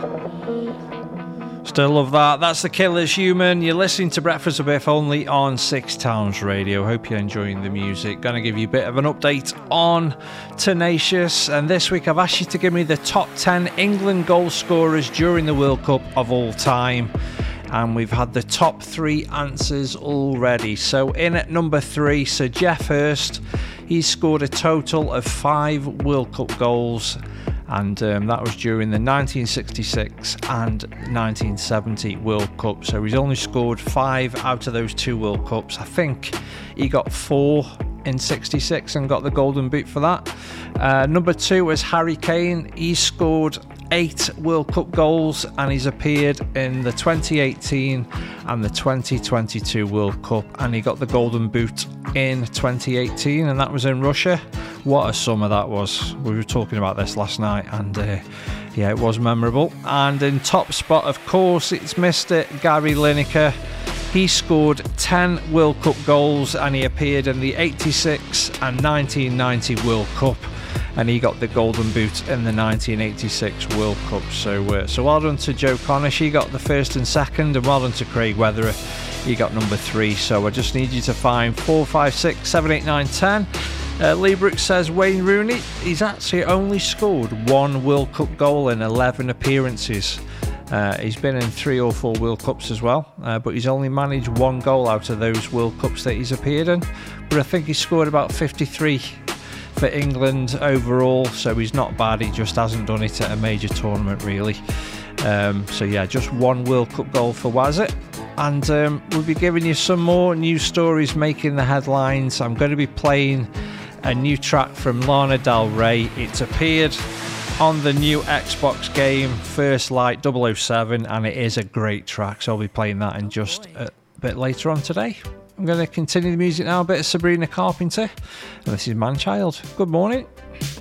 Still love that. That's the Killers, Human. You're listening to Breakfast with Biff only on Six Towns Radio. Hope you're enjoying the music. Going to give you a bit of an update on Tenacious. And this week I've asked you to give me the top 10 England goal scorers during the World Cup of all time. And we've had the top 3 answers already. So in at number 3, Sir Geoff Hurst. He scored a total of 5 World Cup goals. And that was during the 1966 and 1970 World Cup. So he's only scored 5 out of those 2 World Cups. I think he got 4 in 66 and got the Golden Boot for that. Number 2 was Harry Kane. He scored 8 World Cup goals and he's appeared in the 2018 and the 2022 World Cup, and he got the Golden Boot in 2018, and that was in Russia. What a summer that was. We were talking about this last night, and yeah, it was memorable. And in top spot, of course, it's Mr. Gary Lineker. He scored 10 World Cup goals and he appeared in the 86 and 1990 World Cup, and he got the Golden Boot in the 1986 World Cup. So well done to Joe Connor. She got the first and second, and well done to Craig Weatherer. He got number 3. So I just need you to find 4, 5, 6, 7, 8, 9, 10. Lee Brooks says Wayne Rooney. He's actually only scored 1 World Cup goal in 11 appearances. He's been in 3 or 4 World Cups as well, but he's only managed 1 goal out of those World Cups that he's appeared in. But I think he scored about 53 for England overall, so he's not bad. He just hasn't done it at a major tournament really. So yeah, just 1 World Cup goal for Wazit. And we'll be giving you some more news stories making the headlines. I'm going to be playing a new track from Lana Del Rey. It's appeared on the new Xbox game First Light 007, and it is a great track, so I'll be playing that in just a bit later on today. I'm going to continue the music now, a bit of Sabrina Carpenter, and this is Man Child. Good morning.